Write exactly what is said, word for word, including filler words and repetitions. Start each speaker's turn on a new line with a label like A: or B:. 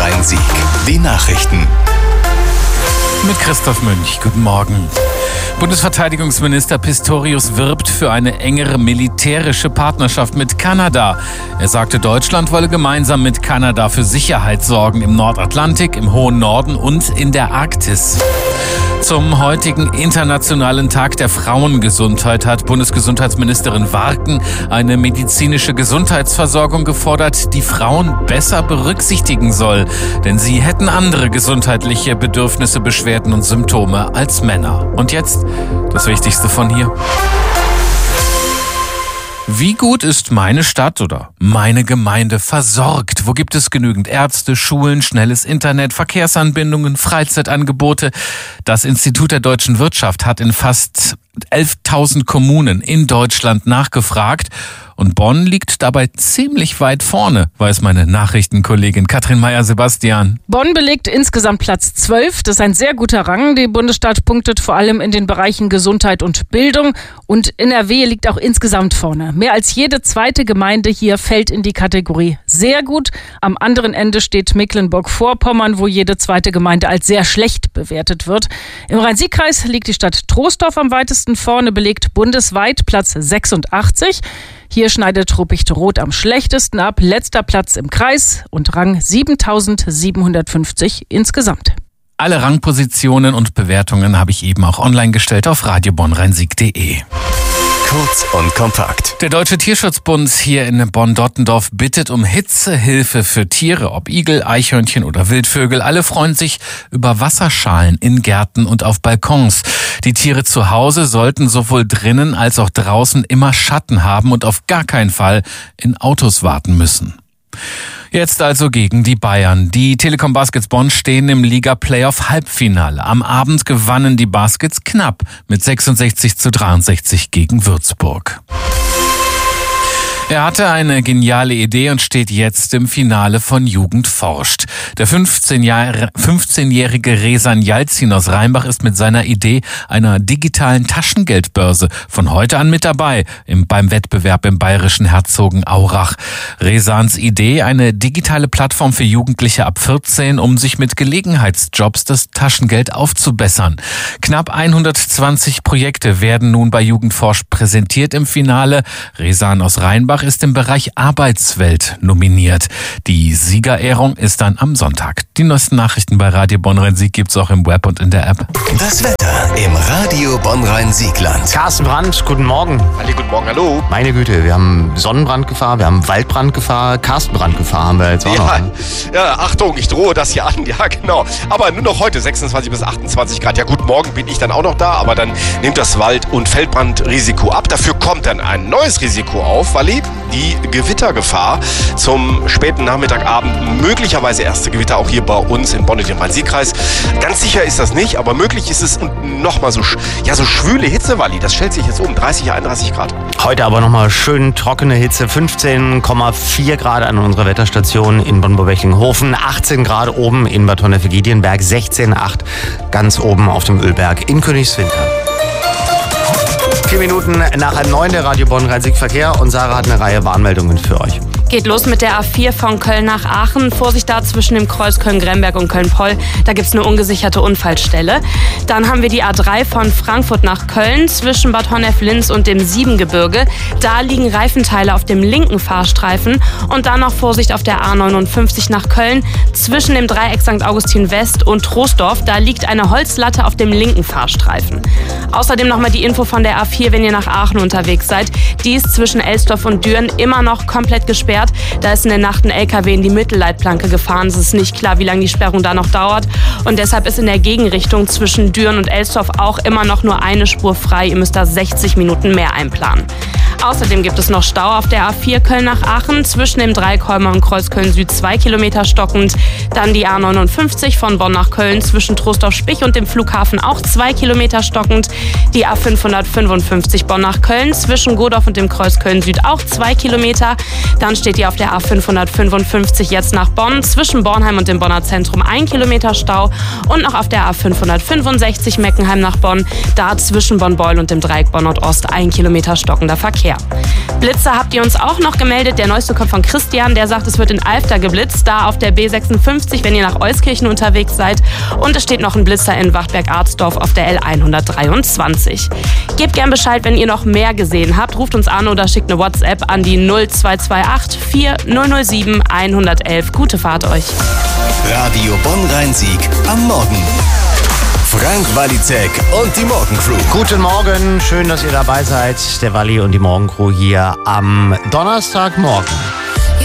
A: Bonn-Rhein-Sieg. Die Nachrichten.
B: Mit Christoph Münch. Guten Morgen. Bundesverteidigungsminister Pistorius wirbt für eine engere militärische Partnerschaft mit Kanada. Er sagte, Deutschland wolle gemeinsam mit Kanada für Sicherheit sorgen im Nordatlantik, im hohen Norden und in der Arktis. Zum heutigen Internationalen Tag der Frauengesundheit hat Bundesgesundheitsministerin Warken eine medizinische Gesundheitsversorgung gefordert, die Frauen besser berücksichtigen soll. Denn sie hätten andere gesundheitliche Bedürfnisse, Beschwerden und Symptome als Männer. Und jetzt das Wichtigste von hier. Wie gut ist meine Stadt oder meine Gemeinde versorgt? Wo gibt es genügend Ärzte, Schulen, schnelles Internet, Verkehrsanbindungen, Freizeitangebote? Das Institut der deutschen Wirtschaft hat in fast elftausend Kommunen in Deutschland nachgefragt. Und Bonn liegt dabei ziemlich weit vorne, weiß meine Nachrichtenkollegin Katrin Meyer-Sebastian.
C: Bonn belegt insgesamt Platz zwölf. Das ist ein sehr guter Rang. Die Bundesstadt punktet vor allem in den Bereichen Gesundheit und Bildung. Und N R W liegt auch insgesamt vorne. Mehr als jede zweite Gemeinde hier fällt in die Kategorie sehr gut. Am anderen Ende steht Mecklenburg-Vorpommern, wo jede zweite Gemeinde als sehr schlecht bewertet wird. Im Rhein-Sieg-Kreis liegt die Stadt Troisdorf am weitesten vorne, belegt bundesweit Platz sechsundachtzig. Hier schneidet Ruppichteroth am schlechtesten ab. Letzter Platz im Kreis und Rang siebentausendsiebenhundertfünfzig insgesamt.
B: Alle Rangpositionen und Bewertungen habe ich eben auch online gestellt auf radio bonn rhein sieg punkt de.
A: Kurz und kompakt.
B: Der Deutsche Tierschutzbund hier in Bonn-Dottendorf bittet um Hitzehilfe für Tiere, ob Igel, Eichhörnchen oder Wildvögel. Alle freuen sich über Wasserschalen in Gärten und auf Balkons. Die Tiere zu Hause sollten sowohl drinnen als auch draußen immer Schatten haben und auf gar keinen Fall in Autos warten müssen. Jetzt also gegen die Bayern. Die Telekom Baskets Bonn stehen im Liga-Playoff-Halbfinale. Am Abend gewannen die Baskets knapp mit sechsundsechzig zu dreiundsechzig gegen Würzburg. Er hatte eine geniale Idee und steht jetzt im Finale von Jugend forscht. Der fünfzehnjährige Rezan Yalzin aus Rheinbach ist mit seiner Idee einer digitalen Taschengeldbörse von heute an mit dabei im, beim Wettbewerb im bayerischen Herzogenaurach. Rezans Idee, eine digitale Plattform für Jugendliche ab vierzehn, um sich mit Gelegenheitsjobs das Taschengeld aufzubessern. Knapp hundertzwanzig Projekte werden nun bei Jugend forscht präsentiert im Finale. Rezan aus Rheinbach ist im Bereich Arbeitswelt nominiert. Die Siegerehrung ist dann am Sonntag. Die neuesten Nachrichten bei Radio Bonn-Rhein-Sieg gibt's auch im Web und in der App.
A: Das Wetter im Radio Bonn-Rhein-Siegland.
D: Carsten Brandt, guten Morgen.
E: Halli, guten Morgen, hallo.
D: Meine Güte, wir haben Sonnenbrandgefahr, wir haben Waldbrandgefahr, Karstenbrandgefahr haben wir jetzt auch
E: ja,
D: noch.
E: Ja, Achtung, ich drohe das hier an, ja genau. Aber nur noch heute sechsundzwanzig bis achtundzwanzig Grad. Ja gut, morgen bin ich dann auch noch da, aber dann nimmt das Wald- und Feldbrandrisiko ab. Dafür kommt dann ein neues Risiko auf, Walli. Die Gewittergefahr zum späten Nachmittagabend, möglicherweise erste Gewitter auch hier bei uns in Bonn und im Rhein-Sieg-Kreis. Ganz sicher ist das nicht, aber möglich ist es. Und nochmal so, ja, so schwüle Hitze, Walli, das stellt sich jetzt um, dreißig, einunddreißig Grad.
D: Heute aber nochmal schön trockene Hitze, fünfzehn Komma vier Grad an unserer Wetterstation in Bonn-Burg-Wechlinghofen, achtzehn Grad oben in Bad Honnef-Giedienberg, sechzehn Komma acht ganz oben auf dem Ölberg in Königswinter. Vier Minuten nach halb neun der Radio Bonn-Rhein-Sieg Verkehr und Sarah hat eine Reihe Warnmeldungen für euch.
F: Geht los mit der A vier von Köln nach Aachen. Vorsicht da zwischen dem Kreuz Köln-Gremberg und Köln-Poll. Da gibt es eine ungesicherte Unfallstelle. Dann haben wir die A drei von Frankfurt nach Köln zwischen Bad Honnef-Linz und dem Siebengebirge. Da liegen Reifenteile auf dem linken Fahrstreifen. Und dann noch Vorsicht auf der A neunundfünfzig nach Köln zwischen dem Dreieck Sankt Augustin West und Troisdorf. Da liegt eine Holzlatte auf dem linken Fahrstreifen. Außerdem nochmal die Info von der A vier, wenn ihr nach Aachen unterwegs seid. Die ist zwischen Elsdorf und Düren immer noch komplett gesperrt. Da ist in der Nacht ein L K W in die Mittelleitplanke gefahren. Es ist nicht klar, wie lange die Sperrung da noch dauert. Und deshalb ist in der Gegenrichtung zwischen Düren und Elsdorf auch immer noch nur eine Spur frei. Ihr müsst da sechzig Minuten mehr einplanen. Außerdem gibt es noch Stau auf der A vier Köln nach Aachen zwischen dem Dreikolmer und Kreuz Köln Süd zwei Kilometer stockend. Dann die A neunundfünfzig von Bonn nach Köln zwischen Trostorf-Spich und dem Flughafen auch zwei Kilometer stockend. Die A fünfhundertfünfundfünfzig Bonn nach Köln zwischen Godorf und dem Kreuz Köln Süd auch zwei Kilometer. Dann steht ihr auf der A fünfhundertfünfundfünfzig jetzt nach Bonn zwischen Bornheim und dem Bonner Zentrum ein Kilometer Stau. Und noch auf der A fünfhundertfünfundsechzig Meckenheim nach Bonn, da zwischen Bonn-Beul und dem Dreieck Bonn Nordost ein Kilometer stockender Verkehr. Verkehr. Blitze habt ihr uns auch noch gemeldet. Der neueste kommt von Christian, der sagt, es wird in Alfter geblitzt, da auf der B sechsundfünfzig, wenn ihr nach Euskirchen unterwegs seid. Und es steht noch ein Blitzer in Wachtberg-Arzdorf auf der L hundertdreiundzwanzig. Gebt gern Bescheid, wenn ihr noch mehr gesehen habt. Ruft uns an oder schickt eine WhatsApp an die null zwei zwei acht vier null null sieben eins eins eins. Gute Fahrt euch.
A: Radio Bonn-Rhein-Sieg am Morgen. Frank Walizek und die Morgencrew.
D: Guten Morgen, schön, dass ihr dabei seid. Der Walli und die Morgencrew hier am Donnerstagmorgen.